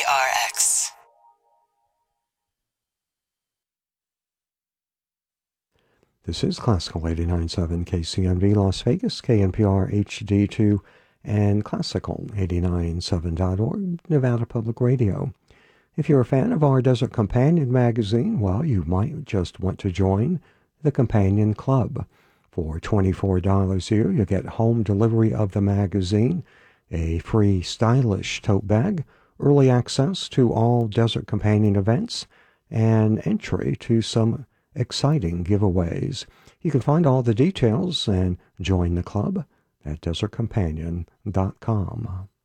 KCRX. This is Classical 89.7 KCNV Las Vegas, KNPR HD2, and Classical 89.7.org, Nevada Public Radio. If you're a fan of our Desert Companion magazine, well, you might just want to join the Companion Club. For $24 a year, you get home delivery of the magazine, a free stylish tote bag, early access to all Desert Companion events, and entry to some exciting giveaways. You can find all the details and join the club at desertcompanion.com.